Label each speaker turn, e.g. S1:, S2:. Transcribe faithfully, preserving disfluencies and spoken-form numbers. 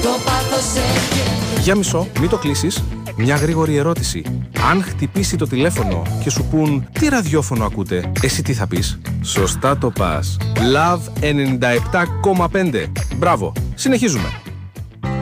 S1: το πάθος έχει.
S2: Για μισό, μην το κλείσεις. Μια γρήγορη ερώτηση. Αν χτυπήσει το τηλέφωνο και σου πουν τι ραδιόφωνο ακούτε, εσύ τι θα πεις? Σωστά το πας. Love ενενήντα επτά κόμμα πέντε. Μπράβο. Συνεχίζουμε.